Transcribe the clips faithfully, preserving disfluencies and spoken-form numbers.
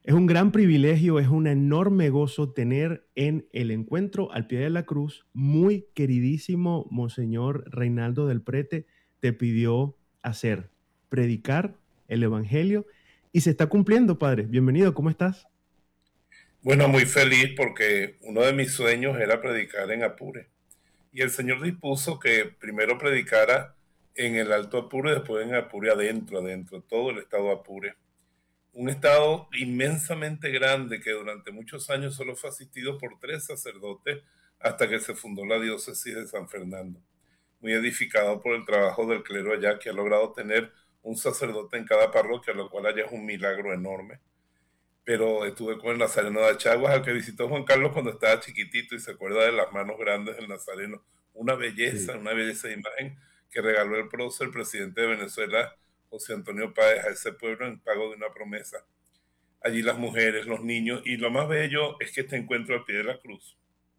Es un gran privilegio, es un enorme gozo tener en el encuentro al pie de la cruz, muy queridísimo Monseñor Reinaldo del Prete, te pidió hacer, predicar el Evangelio y se está cumpliendo, Padre. Bienvenido, ¿cómo estás? Bueno, muy feliz porque uno de mis sueños era predicar en Apure. Y el Señor dispuso que primero predicara en el Alto Apure y después en Apure adentro, adentro, todo el estado Apure. Un estado inmensamente grande que durante muchos años solo fue asistido por tres sacerdotes hasta que se fundó la diócesis de San Fernando. Muy edificado por el trabajo del clero allá, que ha logrado tener un sacerdote en cada parroquia, lo cual allá es un milagro enorme. Pero estuve con el Nazareno de Achaguas, al que visitó Juan Carlos cuando estaba chiquitito y se acuerda de las manos grandes del Nazareno. Una belleza, Sí. una belleza de imagen que regaló el prócer, el presidente de Venezuela, José Antonio Páez, a ese pueblo en pago de una promesa. Allí las mujeres, los niños, y lo más bello es que este encuentro al pie de la cruz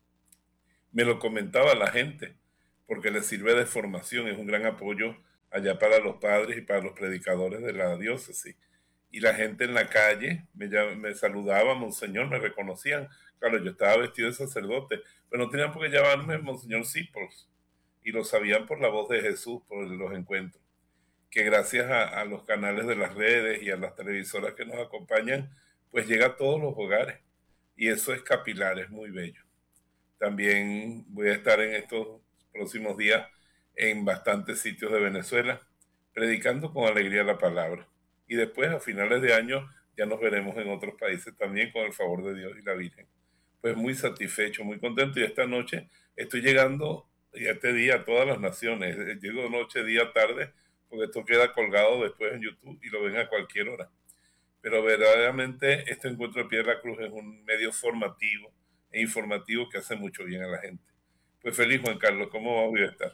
me lo comentaba la gente, porque le sirve de formación, es un gran apoyo allá para los padres y para los predicadores de la diócesis. Y la gente en la calle me, llam- me saludaba, Monseñor, me reconocían. Claro, yo estaba vestido de sacerdote, pero no tenían por qué llamarme Monseñor Sipos. Y lo sabían por la voz de Jesús, por los encuentros. Que gracias a, a los canales de las redes y a las televisoras que nos acompañan, pues llega a todos los hogares. Y eso es capilar, es muy bello. También voy a estar en estos próximos días en bastantes sitios de Venezuela, predicando con alegría la palabra. Y después, a finales de año, ya nos veremos en otros países también con el favor de Dios y la Virgen. Pues muy satisfecho, muy contento. Y esta noche estoy llegando, y este día, a todas las naciones. Llego noche, día, tarde, porque esto queda colgado después en YouTube y lo ven a cualquier hora. Pero verdaderamente este encuentro de Piedra Cruz es un medio formativo e informativo que hace mucho bien a la gente. Pues feliz, Juan Carlos, ¿cómo voy a estar?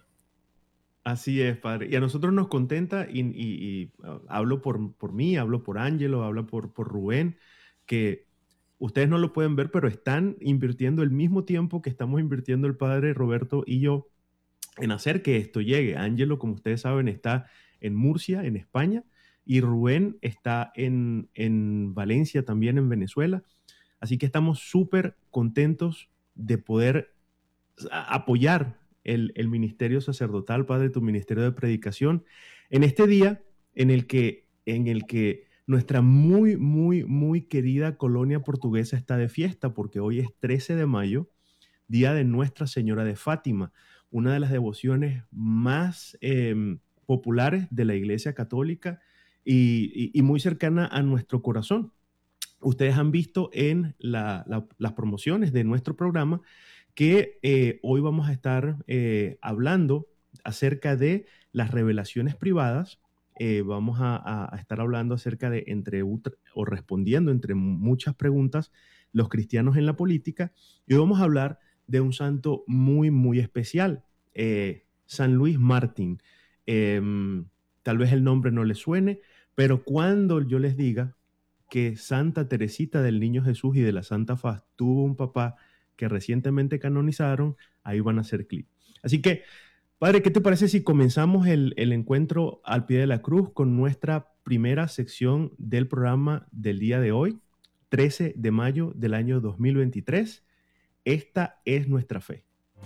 Así es, Padre. Y a nosotros nos contenta, y, y- y, ah, hablo por, por mí, hablo por Ángelo, hablo por, por Rubén, que ustedes no lo pueden ver, pero están invirtiendo el mismo tiempo que estamos invirtiendo el Padre Roberto y yo en hacer que esto llegue. Ángelo, como ustedes saben, está en Murcia, en España, y Rubén está en, en Valencia, también en Venezuela. Así que estamos súper contentos de poder a- apoyar el, el ministerio sacerdotal, Padre, tu ministerio de predicación, en este día en el que, en el que nuestra muy, muy, muy querida colonia portuguesa está de fiesta, porque hoy es trece de mayo, día de Nuestra Señora de Fátima, una de las devociones más eh, populares de la Iglesia Católica y, y, y muy cercana a nuestro corazón. Ustedes han visto en la, la, las promociones de nuestro programa que eh, hoy vamos a estar eh, hablando acerca de las revelaciones privadas. Eh, vamos a, a, a, estar hablando acerca de, entre, o respondiendo entre muchas preguntas, los cristianos en la política. Y hoy vamos a hablar de un santo muy, muy especial, eh, San Luis Martín. Eh, Tal vez el nombre no les suene, pero cuando yo les diga que Santa Teresita del Niño Jesús y de la Santa Faz tuvo un papá que recientemente canonizaron, ahí van a hacer clic. Así que, Padre, ¿qué te parece si comenzamos el, el encuentro al pie de la cruz con nuestra primera sección del programa del día de hoy, trece de mayo del año dos mil veintitrés? Esta es nuestra fe.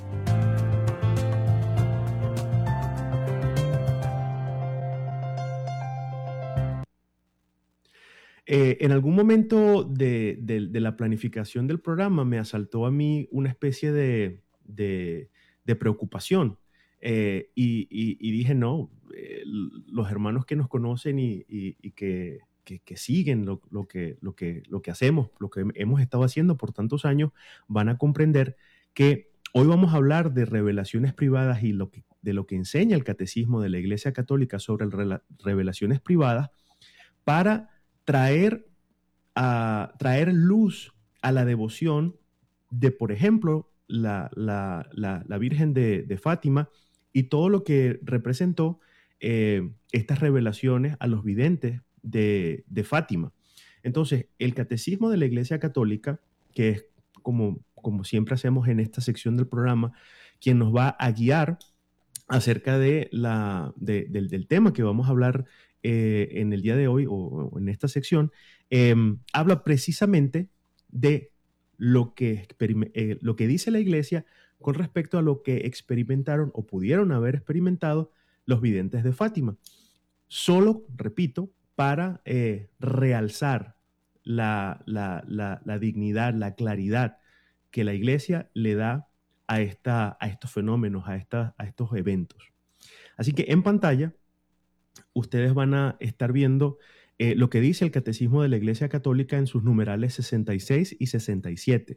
Eh, en algún momento de, de- de la planificación del programa me asaltó a mí una especie de, de- de preocupación. Eh, y, y- y dije, no, eh, los hermanos que nos conocen y, y- y que, que- que siguen lo, lo que, lo, que, lo que hacemos, lo que hemos estado haciendo por tantos años, van a comprender que hoy vamos a hablar de revelaciones privadas y lo que, de lo que enseña el catecismo de la Iglesia Católica sobre el rela- revelaciones privadas para traer, a, traer luz a la devoción de, por ejemplo, la, la, la, la Virgen de, de, Fátima y todo lo que representó eh, estas revelaciones a los videntes de, de Fátima. Entonces, el catecismo de la Iglesia Católica, que es como, como siempre hacemos en esta sección del programa, quien nos va a guiar acerca de la, de, del, del tema que vamos a hablar eh, en el día de hoy o, o en esta sección eh, habla precisamente de lo que, eh, lo que dice la iglesia con respecto a lo que experimentaron o pudieron haber experimentado los videntes de Fátima. Solo, repito, para eh, realzar la, la, la, la dignidad, la claridad que la iglesia le da a, esta, a estos fenómenos, a, esta, a estos eventos. Así que en pantalla ustedes van a estar viendo eh, lo que dice el Catecismo de la Iglesia Católica en sus numerales sesenta y seis y sesenta y siete.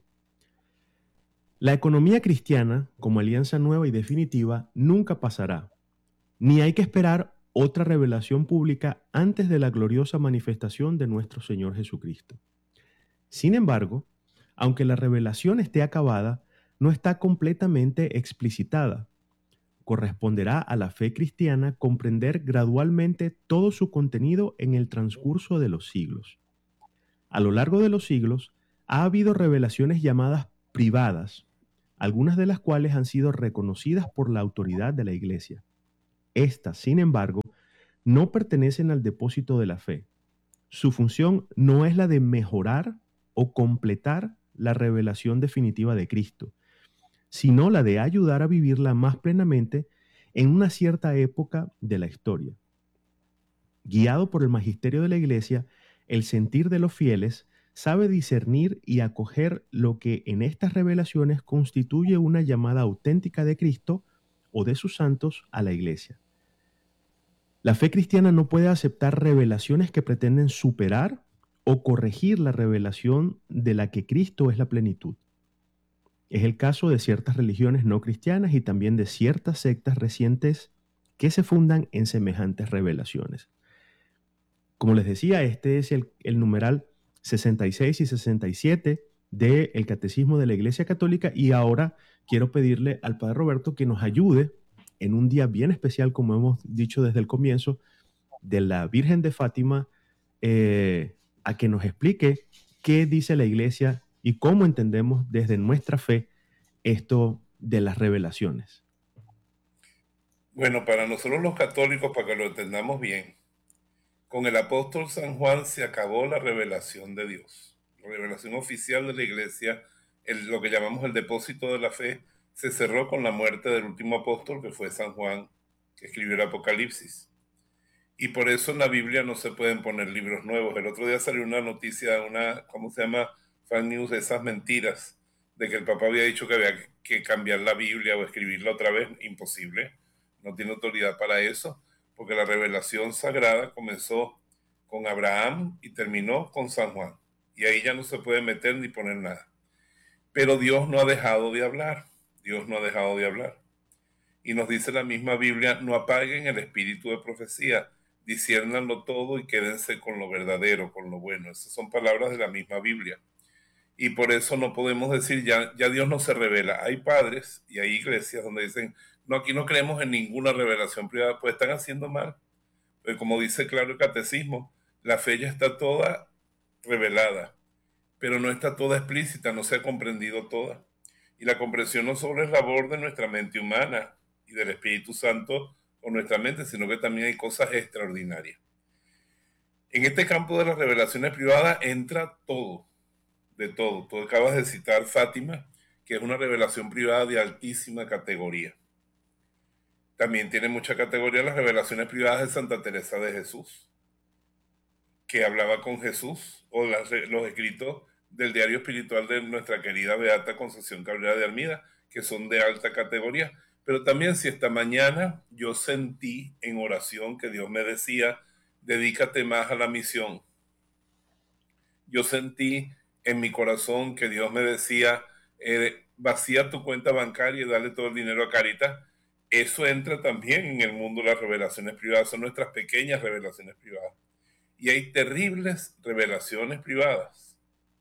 La economía cristiana, como alianza nueva y definitiva, nunca pasará, ni hay que esperar otra revelación pública antes de la gloriosa manifestación de nuestro Señor Jesucristo. Sin embargo, aunque la revelación esté acabada, no está completamente explicitada. Corresponderá a la fe cristiana comprender gradualmente todo su contenido en el transcurso de los siglos. A lo largo de los siglos, ha habido revelaciones llamadas privadas, algunas de las cuales han sido reconocidas por la autoridad de la Iglesia. Estas, sin embargo, no pertenecen al depósito de la fe. Su función no es la de mejorar o completar la revelación definitiva de Cristo, sino la de ayudar a vivirla más plenamente en una cierta época de la historia. Guiado por el magisterio de la Iglesia, el sentir de los fieles sabe discernir y acoger lo que en estas revelaciones constituye una llamada auténtica de Cristo o de sus santos a la Iglesia. La fe cristiana no puede aceptar revelaciones que pretenden superar o corregir la revelación de la que Cristo es la plenitud. Es el caso de ciertas religiones no cristianas y también de ciertas sectas recientes que se fundan en semejantes revelaciones. Como les decía, este es el, el numeral sesenta y seis y sesenta y siete del Catecismo de la Iglesia Católica, y ahora quiero pedirle al Padre Roberto que nos ayude en un día bien especial, como hemos dicho desde el comienzo, de la Virgen de Fátima, eh, a que nos explique qué dice la Iglesia y cómo entendemos desde nuestra fe esto de las revelaciones. Bueno, para nosotros los católicos, para que lo entendamos bien, con el apóstol San Juan se acabó la revelación de Dios. La revelación oficial de la Iglesia, el, lo que llamamos el depósito de la fe, se cerró con la muerte del último apóstol, que fue San Juan, que escribió el Apocalipsis. Y por eso en la Biblia no se pueden poner libros nuevos. El otro día salió una noticia, una, ¿cómo se llama? Fan news, de esas mentiras, de que el Papa había dicho que había que cambiar la Biblia o escribirla otra vez. Imposible. No tiene autoridad para eso, porque la revelación sagrada comenzó con Abraham y terminó con San Juan. Y ahí ya no se puede meter ni poner nada. Pero Dios no ha dejado de hablar. Dios no ha dejado de hablar. Y nos dice la misma Biblia, no apaguen el espíritu de profecía, disciérnanlo todo y quédense con lo verdadero, con lo bueno. Esas son palabras de la misma Biblia. Y por eso no podemos decir, ya, ya Dios no se revela. Hay padres y hay iglesias donde dicen, no, aquí no creemos en ninguna revelación privada, pues están haciendo mal. Pues como dice claro el catecismo, la fe ya está toda revelada, pero no está toda explícita, no se ha comprendido toda. Y la comprensión no solo es labor de nuestra mente humana y del Espíritu Santo con nuestra mente, sino que también hay cosas extraordinarias. En este campo de las revelaciones privadas entra todo, de todo. Tú acabas de citar Fátima, que es una revelación privada de altísima categoría. También tiene mucha categoría las revelaciones privadas de Santa Teresa de Jesús, que hablaba con Jesús, o las, los escritos del diario espiritual de nuestra querida Beata Concepción Cabrera de Armida, que son de alta categoría. Pero también si esta mañana yo sentí en oración que Dios me decía, dedícate más a la misión. Yo sentí en mi corazón que Dios me decía, eh, vacía tu cuenta bancaria y dale todo el dinero a Caritas. Eso entra también en el mundo de las revelaciones privadas, son nuestras pequeñas revelaciones privadas. Y hay terribles revelaciones privadas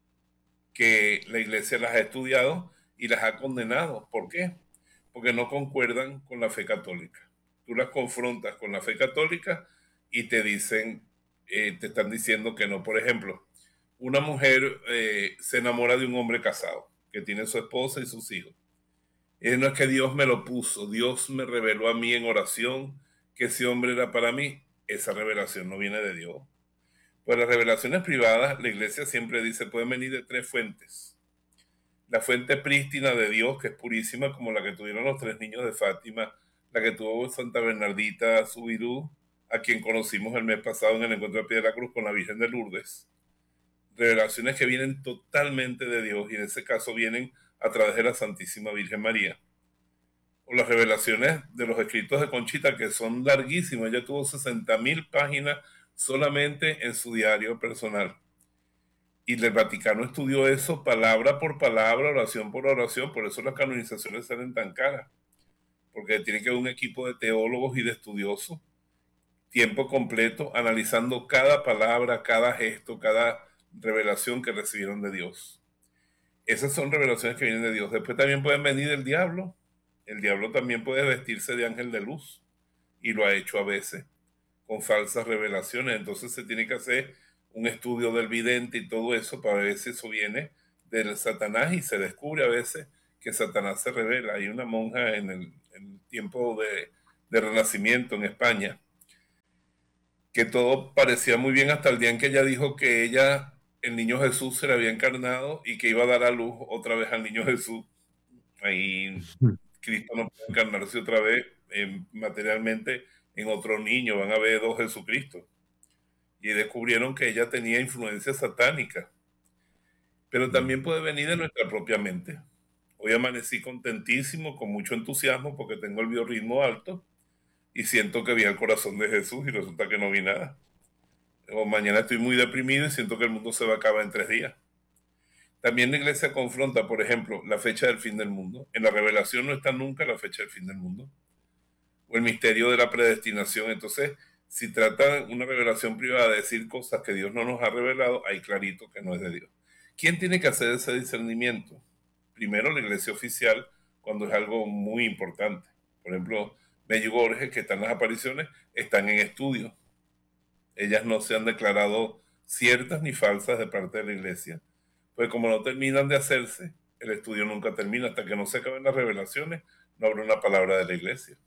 que la Iglesia las ha estudiado y las ha condenado. ¿Por qué? Porque no concuerdan con la fe católica. Tú las confrontas con la fe católica y te dicen, eh, te están diciendo que no. Por ejemplo, una mujer eh, se enamora de un hombre casado, que tiene su esposa y sus hijos. Eh, no es que Dios me lo puso, Dios me reveló a mí en oración que ese hombre era para mí. esa revelación no viene de Dios. Pues las revelaciones privadas, la iglesia siempre dice, pueden venir de tres fuentes. La fuente prístina de Dios, que es purísima, como la que tuvieron los tres niños de Fátima, la que tuvo Santa Bernardita Subirú, a quien conocimos el mes pasado en el encuentro de Pie de la Cruz con la Virgen de Lourdes. Revelaciones que vienen totalmente de Dios y en ese caso vienen a través de la Santísima Virgen María. O las revelaciones de los escritos de Conchita, que son larguísimos. Ella tuvo sesenta mil páginas solamente en su diario personal. Y el Vaticano estudió eso palabra por palabra, oración por oración. Por eso las canonizaciones salen tan caras. Porque tiene que haber un equipo de teólogos y de estudiosos, tiempo completo, analizando cada palabra, cada gesto, cada revelación que recibieron de Dios. Esas son revelaciones que vienen de Dios. Después también pueden venir del diablo. El diablo también puede vestirse de ángel de luz. Y lo ha hecho a veces con falsas revelaciones. Entonces se tiene que hacer un estudio del vidente y todo eso para ver si eso viene del Satanás, y se descubre a veces que Satanás se revela. Hay una monja en el, en el tiempo de, de Renacimiento en España que todo parecía muy bien hasta el día en que ella dijo que ella, el niño Jesús, se le había encarnado y que iba a dar a luz otra vez al niño Jesús. Ahí Cristo no puede encarnarse otra vez eh, materialmente en otro niño, van a ver dos Jesucristo. Y descubrieron que ella tenía influencia satánica. Pero también puede venir de nuestra propia mente. Hoy amanecí contentísimo, con mucho entusiasmo, porque tengo el biorritmo alto y siento que vi el corazón de Jesús y resulta que no vi nada. O mañana estoy muy deprimido y siento que el mundo se va a acabar en tres días. También la iglesia confronta, por ejemplo, la fecha del fin del mundo. En la revelación no está nunca la fecha del fin del mundo. O el misterio de la predestinación. Entonces, si tratan una revelación privada de decir cosas que Dios no nos ha revelado, hay clarito que no es de Dios. ¿Quién tiene que hacer ese discernimiento? Primero, la iglesia oficial, cuando es algo muy importante. Por ejemplo, Medjugorje, que están las apariciones, están en estudio. Ellas no se han declarado ciertas ni falsas de parte de la iglesia. Pues como no terminan de hacerse, el estudio nunca termina. Hasta que no se acaben las revelaciones, no habrá una palabra de la iglesia.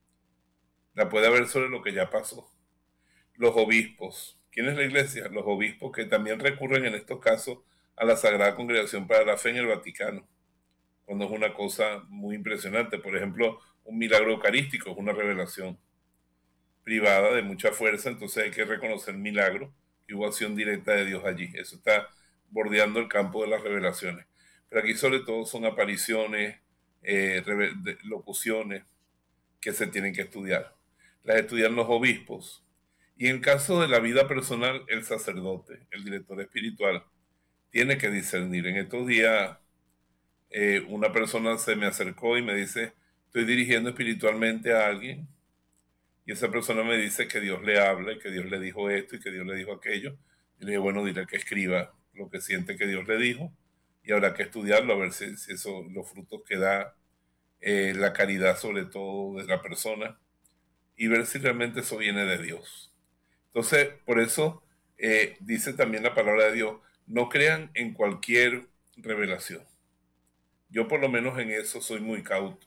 La puede haber sobre lo que ya pasó. Los obispos. ¿Quién es la iglesia? Los obispos, que también recurren en estos casos a la Sagrada Congregación para la Fe en el Vaticano, cuando es una cosa muy impresionante. Por ejemplo, un milagro eucarístico es una revelación privada de mucha fuerza, entonces hay que reconocer el milagro y hubo acción directa de Dios allí. Eso está bordeando el campo de las revelaciones. Pero aquí sobre todo son apariciones, eh, locuciones que se tienen que estudiar. Las estudian los obispos. Y en el caso de la vida personal, el sacerdote, el director espiritual, tiene que discernir. En estos días, eh, una persona se me acercó y me dice, estoy dirigiendo espiritualmente a alguien, y esa persona me dice que Dios le habla y que Dios le dijo esto y que Dios le dijo aquello. Y le dije, bueno, dile que escriba lo que siente que Dios le dijo y habrá que estudiarlo a ver si, si eso, los frutos que da eh, la caridad sobre todo de la persona, y ver si realmente eso viene de Dios. Entonces, por eso eh, dice también la palabra de Dios, no crean en cualquier revelación. Yo por lo menos en eso soy muy cauto.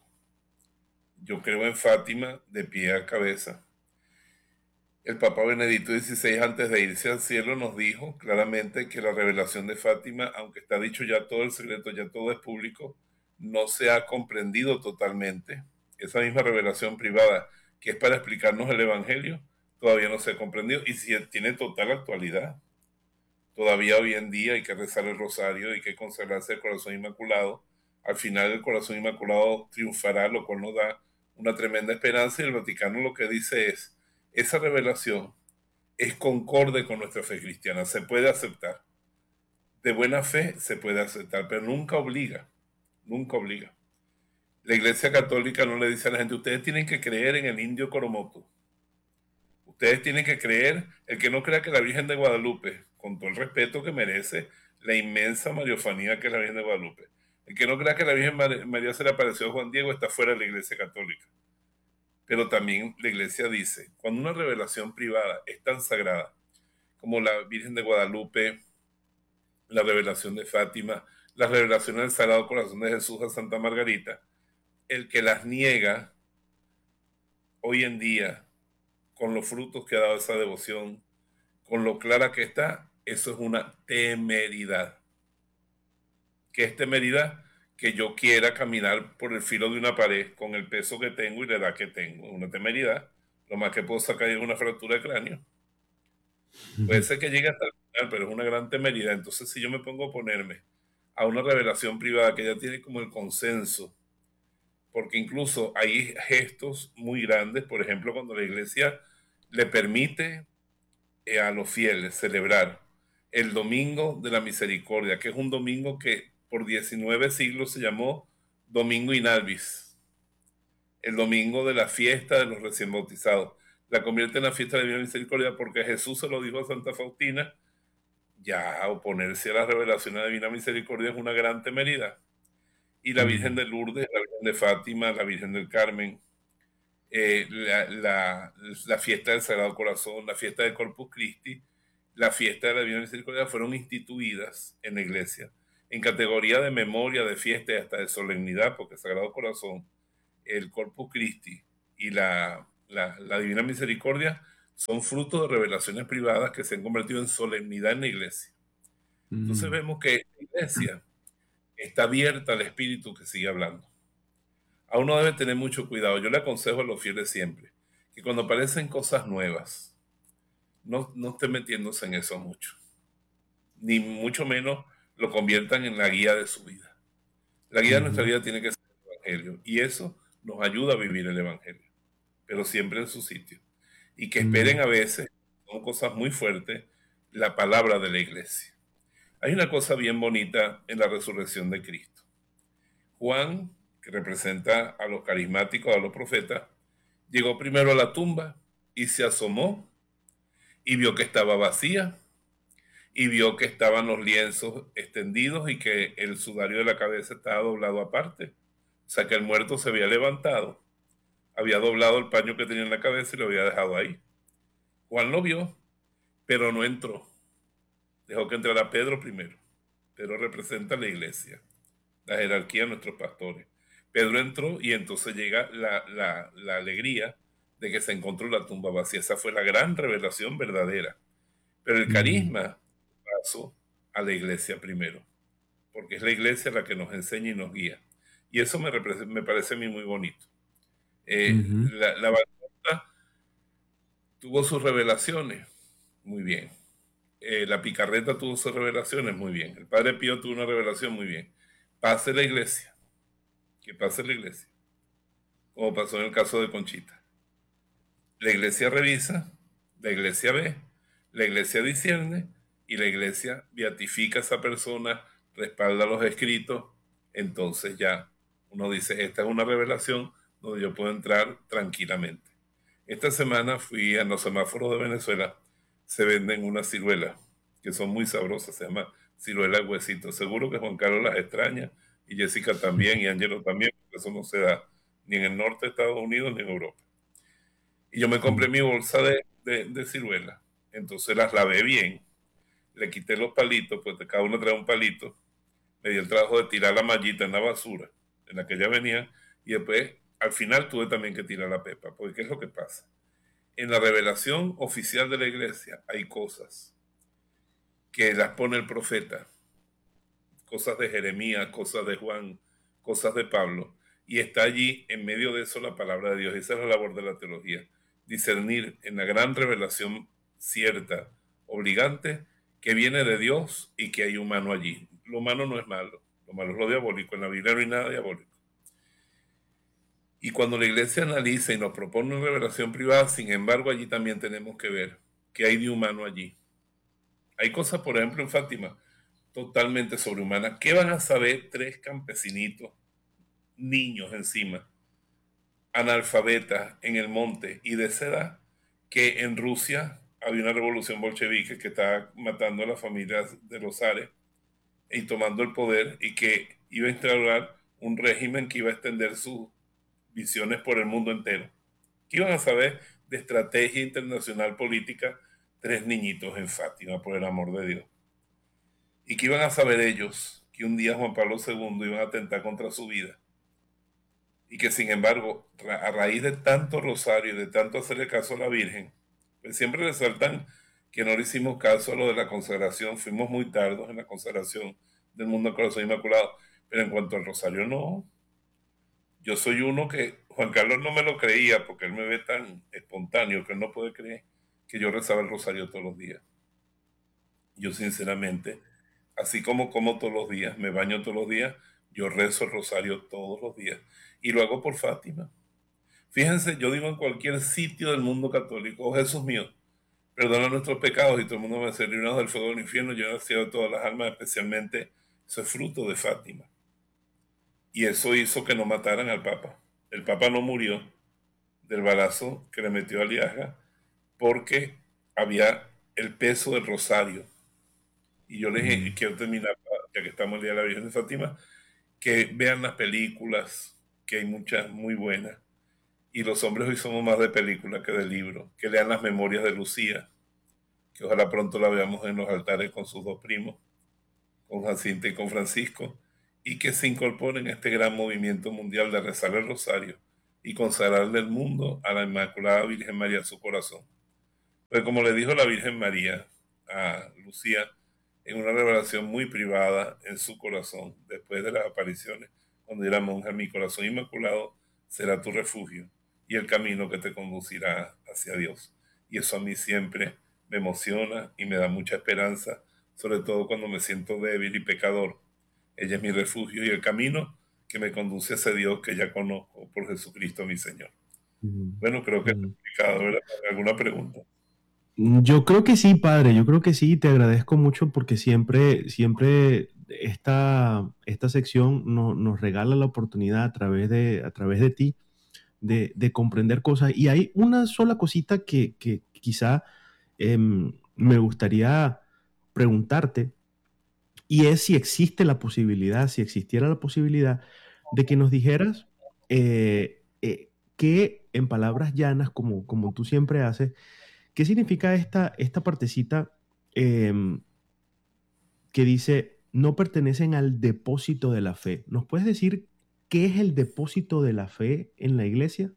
Yo creo en Fátima de pie a cabeza. El Papa Benedicto dieciséis, antes de irse al cielo, nos dijo claramente que la revelación de Fátima, aunque está dicho ya todo el secreto, ya todo es público, no se ha comprendido totalmente. Esa misma revelación privada, que es para explicarnos el Evangelio, todavía no se ha comprendido y si tiene total actualidad. Todavía hoy en día hay que rezar el rosario, hay que consagrarse el corazón inmaculado. Al final el corazón inmaculado triunfará, lo cual nos da una tremenda esperanza, y el Vaticano lo que dice es, esa revelación es concorde con nuestra fe cristiana, se puede aceptar. De buena fe se puede aceptar, pero nunca obliga, nunca obliga. La Iglesia Católica no le dice a la gente, ustedes tienen que creer en el indio Coromoto. Ustedes tienen que creer, el que no crea que la Virgen de Guadalupe, con todo el respeto que merece la inmensa mariofanía que es la Virgen de Guadalupe, el que no crea que la Virgen María se le apareció a Juan Diego está fuera de la Iglesia Católica. Pero también la Iglesia dice, cuando una revelación privada es tan sagrada como la Virgen de Guadalupe, la revelación de Fátima, las revelaciones del Sagrado Corazón de Jesús a Santa Margarita, el que las niega hoy en día con los frutos que ha dado esa devoción, con lo clara que está, eso es una temeridad. ¿Qué es temeridad? Que yo quiera caminar por el filo de una pared con el peso que tengo y la edad que tengo. Es una temeridad. Lo más que puedo sacar es una fractura de cráneo. Puede ser que llegue hasta el final, pero es una gran temeridad. Entonces, si yo me pongo a oponerme a una revelación privada que ya tiene como el consenso, porque incluso hay gestos muy grandes, por ejemplo, cuando la iglesia le permite eh, a los fieles celebrar el Domingo de la Misericordia, que es un domingo que por diecinueve siglos se llamó Domingo Inalvis, el domingo de la fiesta de los recién bautizados. La convierte en la fiesta de la Divina Misericordia porque Jesús se lo dijo a Santa Faustina. Ya oponerse a la revelación de la Divina Misericordia es una gran temeridad. Y la Virgen Mm, de Lourdes, la Virgen de Fátima, la Virgen del Carmen, eh, la, la, la fiesta del Sagrado Corazón, la fiesta de Corpus Christi, la fiesta de la Divina Misericordia fueron instituidas en la iglesia en categoría de memoria, de fiesta y hasta de solemnidad, porque el Sagrado Corazón, el Corpus Christi y la, la, la Divina Misericordia son frutos de revelaciones privadas que se han convertido en solemnidad en la iglesia. Entonces mm, vemos que la iglesia está abierta al Espíritu que sigue hablando. A uno debe tener mucho cuidado. Yo le aconsejo a los fieles siempre que cuando aparecen cosas nuevas, no, no esté metiéndose en eso mucho, ni mucho menos lo conviertan en la guía de su vida. La guía de nuestra ujú, vida tiene que ser el Evangelio y eso nos ayuda a vivir el Evangelio, pero siempre en su sitio. Y que esperen mm, a veces, son cosas muy fuertes, la palabra de la iglesia. Hay una cosa bien bonita en la resurrección de Cristo. Juan, que representa a los carismáticos, a los profetas, llegó primero a la tumba y se asomó y vio que estaba vacía y vio que estaban los lienzos extendidos y que el sudario de la cabeza estaba doblado aparte. O sea que el muerto se había levantado, había doblado el paño que tenía en la cabeza y lo había dejado ahí. Juan lo vio, pero no entró. Dejó que entrara Pedro primero. Pedro representa a la iglesia, la jerarquía de nuestros pastores. Pedro entró y entonces llega la, la, la alegría de que se encontró la tumba vacía. Esa fue la gran revelación verdadera. Pero el mm, carisma pasó a la iglesia primero, porque es la iglesia la que nos enseña y nos guía. Y eso me, me parece a mí muy bonito. Eh, ujú, la, la Batuta tuvo sus revelaciones, muy bien. Eh, la Picarreta tuvo sus revelaciones, muy bien. El Padre Pío tuvo una revelación, muy bien. Pase la iglesia, que pase la iglesia, como pasó en el caso de Conchita. La iglesia revisa, la iglesia ve, la iglesia discierne y la iglesia beatifica a esa persona, respalda los escritos. Entonces ya uno dice, esta es una revelación donde yo puedo entrar tranquilamente. Esta semana fui a los semáforos de Venezuela, se venden unas ciruelas que son muy sabrosas, se llama ciruela de huesito. Seguro que Juan Carlos las extraña y Jessica también y Angelo también, porque eso no se da ni en el norte de Estados Unidos ni en Europa. Y yo me compré mm, mi bolsa de, de, de ciruela. Entonces las lavé bien, le quité los palitos, pues cada uno trae un palito, me dio el trabajo de tirar la mallita en la basura en la que ya venía y después al final tuve también que tirar la pepa, porque ¿qué es lo que pasa? En la revelación oficial de la iglesia hay cosas que las pone el profeta, cosas de Jeremías, cosas de Juan, cosas de Pablo, y está allí en medio de eso la palabra de Dios. Esa es la labor de la teología, discernir en la gran revelación cierta, obligante, que viene de Dios y que hay humano allí. Lo humano no es malo, lo malo es lo diabólico. En la Biblia no hay nada diabólico. Y cuando la iglesia analiza y nos propone una revelación privada, sin embargo, allí también tenemos que ver qué hay de humano allí. Hay cosas, por ejemplo, en Fátima, totalmente sobrehumanas. ¿Qué van a saber tres campesinitos, niños encima, analfabetas en el monte y de esa edad, que en Rusia había una revolución bolchevique que estaba matando a las familias de los zares y tomando el poder y que iba a instaurar un régimen que iba a extender sus visiones por el mundo entero? ¿Qué iban a saber de estrategia internacional política tres niñitos en Fátima, por el amor de Dios? ¿Y qué iban a saber ellos que un día Juan Pablo segundo iba a atentar contra su vida? Y que sin embargo, a raíz de tanto rosario y de tanto hacerle caso a la Virgen, Pues siempre resaltan que no le hicimos caso a lo de la consagración, fuimos muy tardos en la consagración del mundo al corazón inmaculado, pero en cuanto al rosario no, yo soy uno que Juan Carlos no me lo creía porque él me ve tan espontáneo que él no puede creer que yo rezaba el rosario todos los días. Yo sinceramente, así como como todos los días, me baño todos los días, yo rezo el rosario todos los días y lo hago por Fátima. Fíjense, yo digo en cualquier sitio del mundo católico, oh Jesús mío, perdona nuestros pecados y todo el mundo va a ser librado del fuego del infierno, yo cielo de todas las almas, especialmente, eso es fruto de Fátima. Y eso hizo que no mataran al Papa. El Papa no murió del balazo que le metió a Aliaga porque había el peso del rosario. Y yo les Mm, y quiero terminar, ya que estamos el Día de la Virgen de Fátima, que vean las películas, que hay muchas muy buenas. Y los hombres hoy somos más de película que de libro. Que lean las memorias de Lucía, que ojalá pronto la veamos en los altares con sus dos primos, con Jacinta y con Francisco, y que se incorporen a este gran movimiento mundial de rezar el rosario y consagrarle el mundo a la Inmaculada Virgen María, su corazón. Pues como le dijo la Virgen María a Lucía en una revelación muy privada en su corazón, después de las apariciones, cuando era monja, mi corazón inmaculado será tu refugio y el camino que te conducirá hacia Dios. Y eso a mí siempre me emociona y me da mucha esperanza, sobre todo cuando me siento débil y pecador. Ella es mi refugio y el camino que me conduce hacia Dios que ya conozco por Jesucristo mi Señor. mm, Bueno, creo que es mm. explicado, ¿verdad? ¿Alguna pregunta? Mm, Yo creo que sí, padre, yo creo que sí, te agradezco mucho porque siempre, siempre esta, esta sección no- nos regala la oportunidad a través de, a través de ti de, de comprender cosas. Y hay una sola cosita que, que quizá em, me gustaría preguntarte, y es si existe la posibilidad, si existiera la posibilidad de que nos dijeras eh, eh, que en palabras llanas, como, como tú siempre haces, ¿qué significa esta, esta partecita em, que dice no pertenecen al depósito de la fe? ¿Nos puedes decir qué es el depósito de la fe en la iglesia?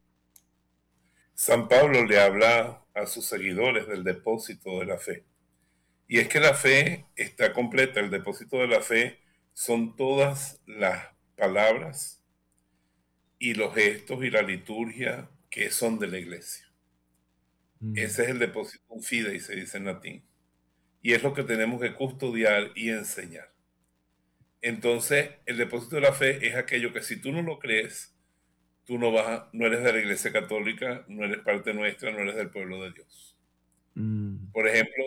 San Pablo le habla a sus seguidores del depósito de la fe. Y es que la fe está completa. El depósito de la fe son todas las palabras y los gestos y la liturgia que son de la iglesia. Mm, Ese es el depósito un fidei, se dice en latín. Y es lo que tenemos que custodiar y enseñar. Entonces, el depósito de la fe es aquello que si tú no lo crees, tú no vas, a- no eres de la iglesia católica, no eres parte nuestra, no eres del pueblo de Dios. mm, Por ejemplo,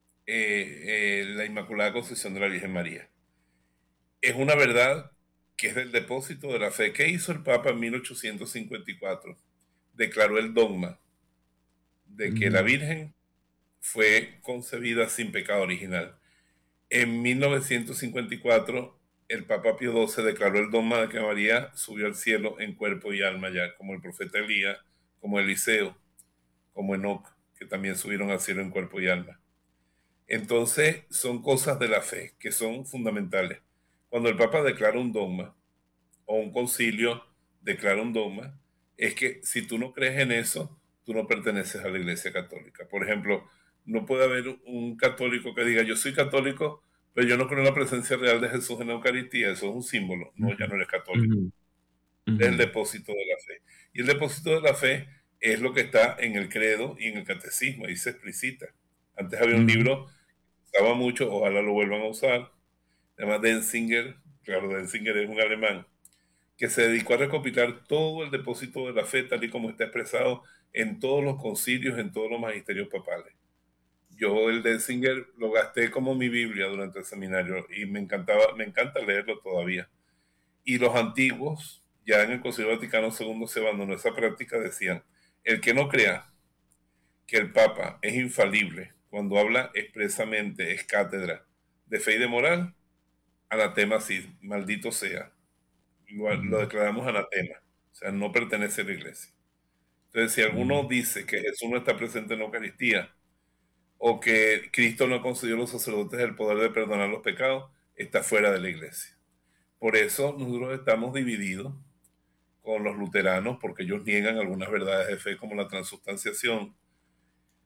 eh, eh, la Inmaculada Concepción de la Virgen María. Es una verdad que es del depósito de la fe. ¿Qué hizo el Papa en mil ochocientos cincuenta y cuatro? Declaró el dogma de que la mm, Virgen fue concebida sin pecado original. En mil novecientos cincuenta y cuatro, el Papa Pío doce declaró el dogma de que María subió al cielo en cuerpo y alma ya, como el profeta Elías, como Eliseo, como Enoch, que también subieron al cielo en cuerpo y alma. Entonces, son cosas de la fe que son fundamentales. Cuando el Papa declara un dogma o un concilio declara un dogma, es que si tú no crees en eso, tú no perteneces a la Iglesia Católica. Por ejemplo, no puede haber un católico que diga, yo soy católico, pero yo no creo en la presencia real de Jesús en la Eucaristía, eso es un símbolo. No, ya ujú, no eres católico. ujú, Es ujú, el depósito de la fe. Y el depósito de la fe es lo que está en el credo y en el catecismo, ahí se explicita. Antes había un ujú, libro que usaba mucho, ojalá lo vuelvan a usar, se llama Denzinger, claro, Denzinger es un alemán, que se dedicó a recopilar todo el depósito de la fe tal y como está expresado en todos los concilios, en todos los magisterios papales. Yo el Denzinger lo gasté como mi Biblia durante el seminario y me encantaba, me encanta leerlo todavía. Y los antiguos, ya en el Concilio Vaticano segundo se abandonó esa práctica, decían, el que no crea que el Papa es infalible cuando habla expresamente, es cátedra de fe y de moral, anatema sí, maldito sea. Lo, lo ujú, declaramos anatema, o sea, no pertenece a la iglesia. Entonces, si alguno mm, dice que Jesús no está presente en la Eucaristía o que Cristo no concedió a los sacerdotes el poder de perdonar los pecados, está fuera de la iglesia. Por eso nosotros estamos divididos con los luteranos, porque ellos niegan algunas verdades de fe como la transubstanciación,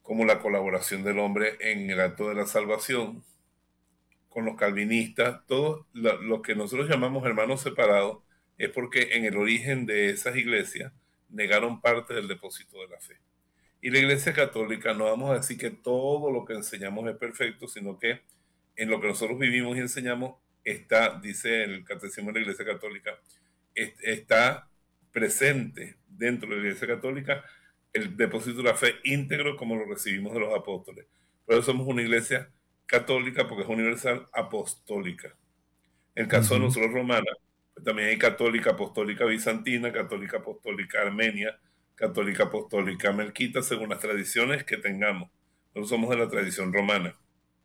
como la colaboración del hombre en el acto de la salvación, con los calvinistas, todo lo, lo que nosotros llamamos hermanos separados, es porque en el origen de esas iglesias negaron parte del depósito de la fe. Y la Iglesia Católica, no vamos a decir que todo lo que enseñamos es perfecto, sino que en lo que nosotros vivimos y enseñamos está, dice el Catecismo de la Iglesia Católica, es- está presente dentro de la Iglesia Católica el depósito de la fe íntegro como lo recibimos de los apóstoles. Por eso somos una iglesia católica porque es universal apostólica. En el caso de Ujú. nosotros romana, pues también hay católica apostólica bizantina, católica apostólica armenia, católica apostólica melquita, según las tradiciones que tengamos. Nosotros somos de la tradición romana.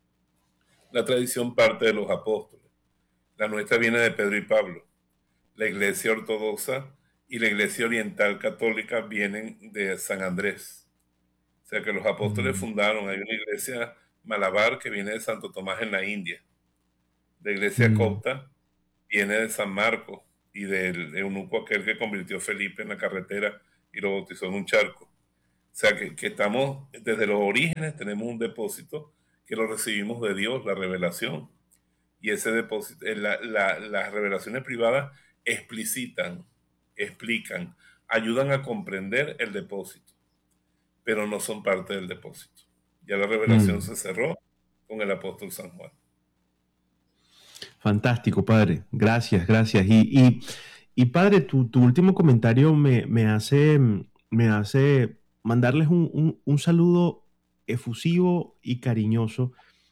La tradición parte de los apóstoles. La nuestra viene de Pedro y Pablo. La iglesia ortodoxa y la iglesia oriental católica vienen de San Andrés. O sea que los apóstoles Mm, fundaron, hay una iglesia Malabar que viene de Santo Tomás en la India. La iglesia mm, copta viene de San Marcos y del eunuco aquel que convirtió a Felipe en la carretera y lo bautizó en un charco. O sea que, que estamos, desde los orígenes tenemos un depósito que lo recibimos de Dios, la revelación. Y ese depósito, eh, la- la- las revelaciones privadas explicitan, explican, ayudan a comprender el depósito, pero no son parte del depósito. Ya la revelación mm. se cerró con el apóstol San Juan. Fantástico, padre. Gracias, gracias. Y, y, y, padre, tu, tu último comentario me, me hace, me hace mandarles un, un- un saludo efusivo y cariñoso.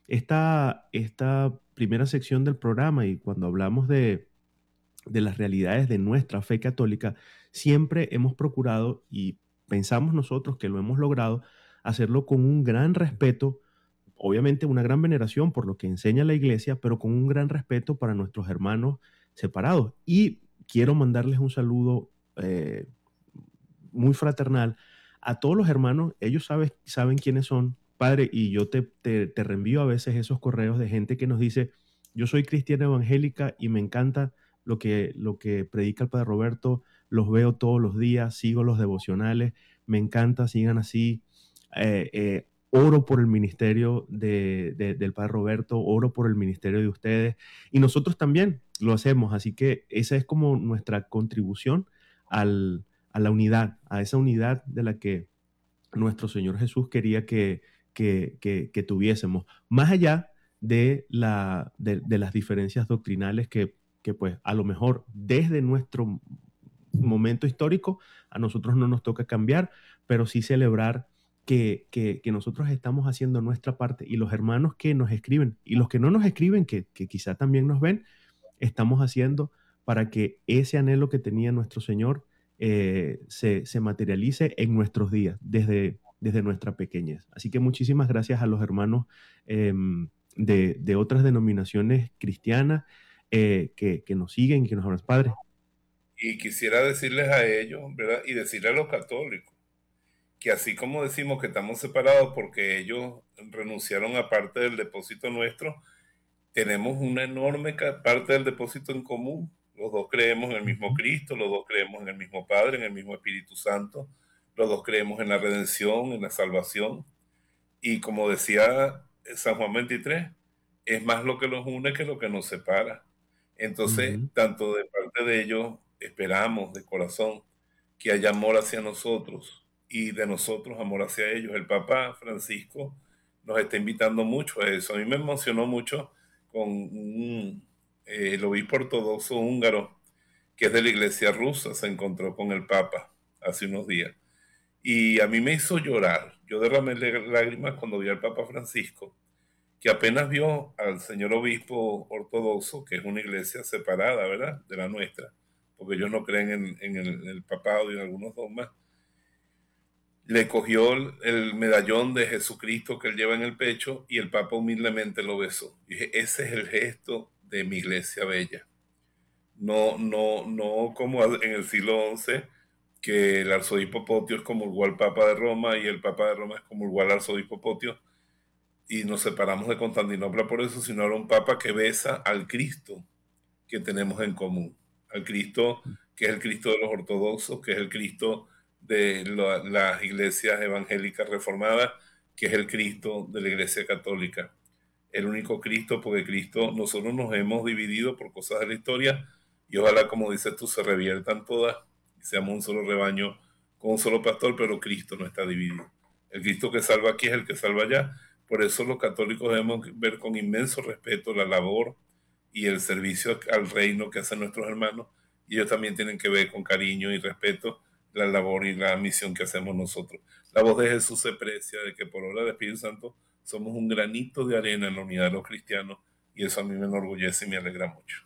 Esta, esta primera sección del programa y cuando hablamos de, de las realidades de nuestra fe católica, siempre hemos procurado y pensamos nosotros que lo hemos logrado hacerlo con un gran respeto, obviamente una gran veneración por lo que enseña la iglesia, pero con un gran respeto para nuestros hermanos separados. Y quiero mandarles un saludo eh, muy fraternal a todos los hermanos. Ellos saben, saben quiénes son, padre, y yo te, te, te reenvío a veces esos correos de gente que nos dice, yo soy cristiana evangélica y me encanta lo que, lo que predica el padre Roberto, los veo todos los días, sigo los devocionales, me encanta, sigan así. Eh, eh, oro por el ministerio de, de, del padre Roberto, oro por el ministerio de ustedes y nosotros también lo hacemos, así que esa es como nuestra contribución al, a la unidad, a esa unidad de la que nuestro Señor Jesús quería que, que, que, que tuviésemos, más allá de, la, de, de las diferencias doctrinales que, que, pues, a lo mejor desde nuestro momento histórico a nosotros no nos toca cambiar, pero sí celebrar que, que, que nosotros estamos haciendo nuestra parte y los hermanos que nos escriben y los que no nos escriben, que, que quizá también nos ven, estamos haciendo para que ese anhelo que tenía nuestro Señor eh, se, se materialice en nuestros días, desde, desde nuestra pequeñez. Así que muchísimas gracias a los hermanos eh, de, de, otras denominaciones cristianas eh, que, que, nos siguen y que nos hablan. Padre. Y quisiera decirles a ellos, ¿verdad? Y decirle a los católicos, que así como decimos que estamos separados porque ellos renunciaron a parte del depósito nuestro, tenemos una enorme parte del depósito en común. Los dos creemos en el Uh mismo -huh. Cristo, los dos creemos en el mismo Padre, en el mismo Espíritu Santo, los dos creemos en la redención, en la salvación. Y como decía San Juan veintitrés, es más lo que nos une que lo que nos separa. Uh Entonces, -huh. tanto de parte de ellos, esperamos de corazón que haya amor hacia nosotros y de nosotros amor hacia ellos. El Papa Francisco nos está invitando mucho a eso. A mí me emocionó mucho con un, eh, el obispo ortodoxo húngaro, que es de la iglesia rusa, se encontró con el Papa hace unos días. Y a mí me hizo llorar. Yo derramé lágrimas cuando vi al Papa Francisco, que apenas vio al señor obispo ortodoxo, que es una iglesia separada, ¿verdad?, de la nuestra, porque ellos no creen en, en, el, en el papado y en algunos dogmas. Le cogió el, el medallón de Jesucristo que él lleva en el pecho y el Papa humildemente lo besó. Y dije, ese es el gesto de mi iglesia bella. No, no, no como en el siglo once, que el arzobispo Potio es comulgó al Papa de Roma y el Papa de Roma es comulgó al arzobispo Potio y nos separamos de Constantinopla por eso, sino era un Papa que besa al Cristo que tenemos en común, al Cristo que es el Cristo de los ortodoxos, que es el Cristo de la, las iglesias evangélicas reformadas, que es el Cristo de la Iglesia Católica. El único Cristo, porque Cristo, nosotros nos hemos dividido por cosas de la historia y ojalá, como dices tú, se reviertan todas y seamos un solo rebaño con un solo pastor, pero Cristo no está dividido. El Cristo que salva aquí es el que salva allá. Por eso los católicos debemos ver con inmenso respeto la labor y el servicio al reino que hacen nuestros hermanos, y ellos también tienen que ver con cariño y respeto la labor y la misión que hacemos nosotros. La voz de Jesús se precia de que por obra del Espíritu Santo somos un granito de arena en la unidad de los cristianos, y eso a mí me enorgullece y me alegra mucho.